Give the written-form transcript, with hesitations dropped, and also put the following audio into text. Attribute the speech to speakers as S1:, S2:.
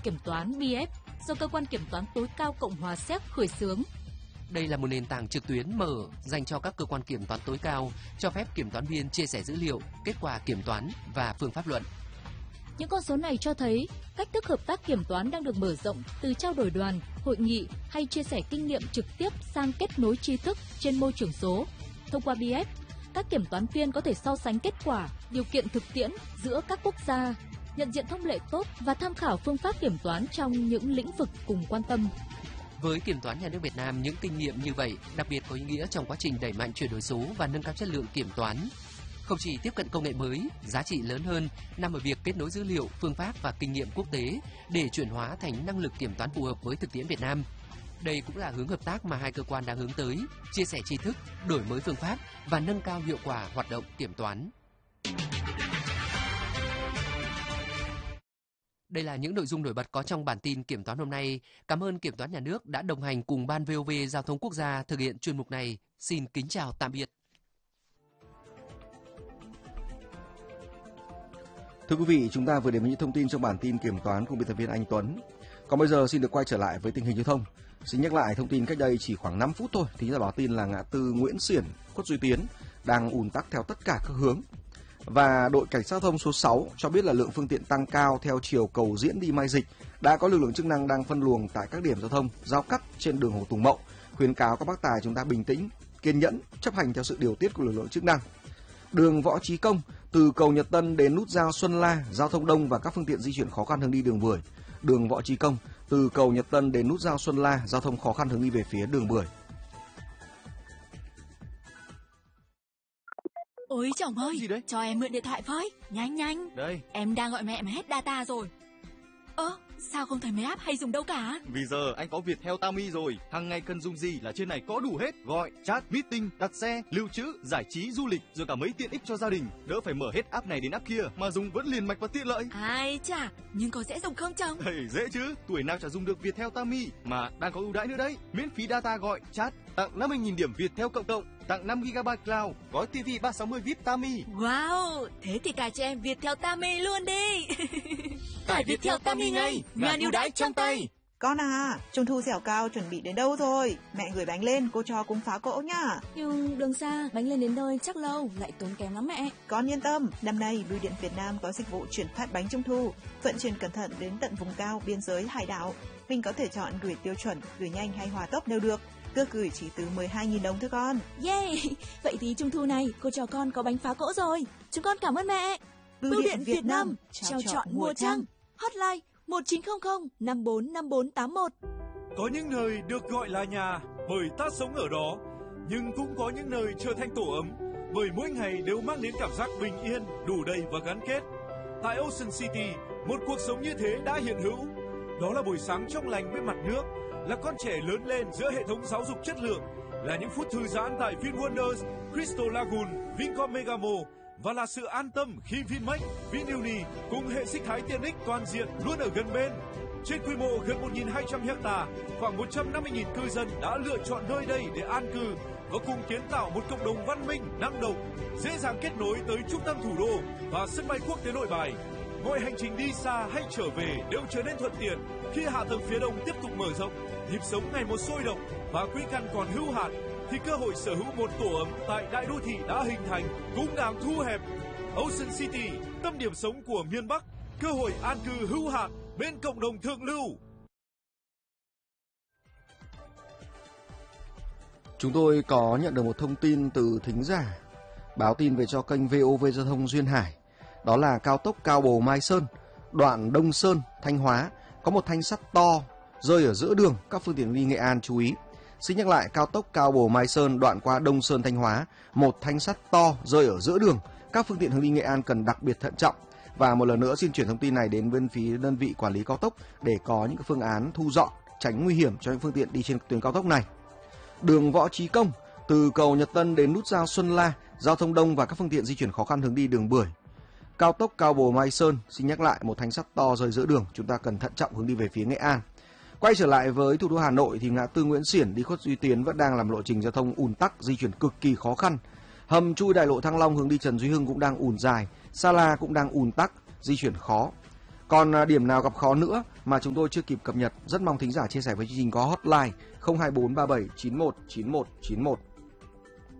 S1: kiểm toán BF do cơ quan kiểm toán tối cao Cộng hòa Séc khởi xướng.
S2: Đây là một nền tảng trực tuyến mở dành cho các cơ quan kiểm toán tối cao, cho phép kiểm toán viên chia sẻ dữ liệu, kết quả kiểm toán và phương pháp luận.
S1: Những con số này cho thấy cách thức hợp tác kiểm toán đang được mở rộng từ trao đổi đoàn, hội nghị hay chia sẻ kinh nghiệm trực tiếp sang kết nối tri thức trên môi trường số. Thông qua BF, các kiểm toán viên có thể so sánh kết quả, điều kiện thực tiễn giữa các quốc gia, nhận diện thông lệ tốt và tham khảo phương pháp kiểm toán trong những lĩnh vực cùng quan tâm.
S2: Với Kiểm toán Nhà nước Việt Nam, những kinh nghiệm như vậy đặc biệt có ý nghĩa trong quá trình đẩy mạnh chuyển đổi số và nâng cao chất lượng kiểm toán. Không chỉ tiếp cận công nghệ mới, giá trị lớn hơn nằm ở việc kết nối dữ liệu, phương pháp và kinh nghiệm quốc tế để chuyển hóa thành năng lực kiểm toán phù hợp với thực tiễn Việt Nam. Đây cũng là hướng hợp tác mà hai cơ quan đang hướng tới, chia sẻ tri thức, đổi mới phương pháp và nâng cao hiệu quả hoạt động kiểm toán. Đây là những nội dung nổi bật có trong bản tin Kiểm toán hôm nay. Cảm ơn Kiểm toán Nhà nước đã đồng hành cùng Ban VOV Giao thông Quốc gia thực hiện chuyên mục này. Xin kính chào tạm biệt.
S3: Thưa quý vị, chúng ta vừa đến với những thông tin trong bản tin Kiểm toán của biên tập viên Anh Tuấn. Còn bây giờ xin được quay trở lại với tình hình giao thông. Xin nhắc lại thông tin cách đây chỉ khoảng 5 phút thôi thì ra báo tin là ngã tư Nguyễn Xiển, Khuất Duy Tiến đang ùn tắc theo tất cả các hướng. Và đội cảnh sát giao thông số 6 cho biết là lượng phương tiện tăng cao theo chiều Cầu Diễn đi Mai Dịch. Đã có lực lượng chức năng đang phân luồng tại các điểm giao thông giao cắt trên đường Hồ Tùng Mậu, khuyến cáo các bác tài chúng ta bình tĩnh, kiên nhẫn, chấp hành theo sự điều tiết của lực lượng chức năng. Đường Võ Chí Công từ cầu Nhật Tân đến nút giao Xuân La, giao thông đông và các phương tiện di chuyển khó khăn hướng đi đường Bưởi. Đường Võ Chí Công từ cầu Nhật Tân đến nút giao Xuân La, giao thông khó khăn hướng đi về phía đường Bưởi.
S4: Ôi chồng ơi, cho em mượn điện thoại với, nhanh nhanh.
S5: Đây.
S4: Em đang gọi mẹ mà hết data rồi. Sao không thấy mấy app hay dùng đâu cả?
S5: Vì giờ anh có Viettel Tami rồi, hàng ngày cần dùng gì là trên này có đủ hết. Gọi, chat, meeting, đặt xe, lưu trữ, giải trí, du lịch, rồi cả mấy tiện ích cho gia đình. Đỡ phải mở hết app này đến app kia, mà dùng vẫn liền mạch và tiện lợi.
S4: Ai chà, nhưng có dễ dùng không chồng?
S5: Dễ chứ, tuổi nào chả dùng được Viettel Tami, mà đang có ưu đãi nữa đấy. Miễn phí data gọi, chat, tặng 50.000 điểm Viettel cộng cộng, tặng 5GB cloud, gói TV 360 VIP Tami.
S4: Wow, thế thì cài cho em Viettel Tami luôn đi. Tải Viettel Tami ngay, ngàn ưu đãi trong tay.
S6: Con à, Trung thu dẻo cao chuẩn bị đến đâu rồi? Mẹ gửi bánh lên, cô cho cùng phá cỗ nhá.
S4: Nhưng đường xa, bánh lên đến nơi chắc lâu, lại tốn kém lắm mẹ.
S6: Con yên tâm, năm nay Bưu điện Việt Nam có dịch vụ chuyển phát bánh Trung thu, vận chuyển cẩn thận đến tận vùng cao, biên giới, hải đảo. Mình có thể chọn gửi tiêu chuẩn, gửi nhanh hay hỏa tốc đều được. Cước gửi chỉ từ 12.000 đồng thôi con.
S4: Yeah, vậy thì Trung thu này cô cho con có bánh phá cỗ rồi. Chúng con cảm ơn mẹ.
S6: Bưu điện Việt Nam,
S4: trao chọn mùa trăng. Hotline 1900 545481.
S7: Có những nơi được gọi là nhà bởi ta sống ở đó, nhưng cũng có những nơi trở thành tổ ấm bởi mỗi ngày đều mang đến cảm giác bình yên, đủ đầy và gắn kết. Tại Ocean City, một cuộc sống như thế đã hiện hữu. Đó là buổi sáng trong lành bên mặt nước, là con trẻ lớn lên giữa hệ thống giáo dục chất lượng, là những phút thư giãn tại VinWonders, Crystal Lagoon, Vincom Megamo, và là sự an tâm khi Vinmec, Vinuni cùng hệ sinh thái tiện ích toàn diện luôn ở gần bên. Trên quy mô gần 1.200 ha, khoảng 150.000 cư dân đã lựa chọn nơi đây để an cư và cùng kiến tạo một cộng đồng văn minh, năng động, dễ dàng kết nối tới trung tâm thủ đô và sân bay quốc tế Nội Bài. Mọi hành trình đi xa hay trở về đều trở nên thuận tiện khi hạ tầng phía đông tiếp tục mở rộng, nhịp sống ngày một sôi động và quỹ căn còn hữu hạn, thì cơ hội sở hữu một tổ ấm tại đại đô thị đã hình thành cũng đang thu hẹp. Ocean City, tâm điểm sống của miền Bắc, cơ hội an cư hữu hạn bên cộng đồng thượng lưu.
S3: Chúng tôi có nhận được một thông tin từ thính giả báo tin về cho kênh VOV Giao thông Duyên Hải. Đó là cao tốc Cao Bồ Mai Sơn, đoạn Đông Sơn, Thanh Hóa, có một thanh sắt to rơi ở giữa đường, các phương tiện đi Nghệ An chú ý. Xin nhắc lại, cao tốc Cao Bồ Mai Sơn, đoạn qua Đông Sơn, Thanh Hóa, một thanh sắt to rơi ở giữa đường, các phương tiện hướng đi Nghệ An cần đặc biệt thận trọng. Và một lần nữa xin chuyển thông tin này đến bên phía đơn vị quản lý cao tốc để có những phương án thu dọn, tránh nguy hiểm cho những phương tiện đi trên tuyến cao tốc này. Đường Võ Chí Công từ cầu Nhật Tân đến nút giao Xuân La, giao thông đông và các phương tiện di chuyển khó khăn hướng đi đường Bưởi. Cao tốc Cao Bồ Mai Sơn, xin nhắc lại, một thanh sắt to rơi giữa đường, chúng ta cần thận trọng hướng đi về phía Nghệ An. Quay trở lại với thủ đô Hà Nội thì ngã tư Nguyễn Xiển đi Khuất Duy Tiến vẫn đang làm lộ trình giao thông ùn tắc, di chuyển cực kỳ khó khăn. Hầm chui đại lộ Thăng Long hướng đi Trần Duy Hưng cũng đang ùn dài, Sa La cũng đang ùn tắc, di chuyển khó. Còn điểm nào gặp khó nữa mà chúng tôi chưa kịp cập nhật, rất mong thính giả chia sẻ với chương trình có hotline 02437 91 91 91.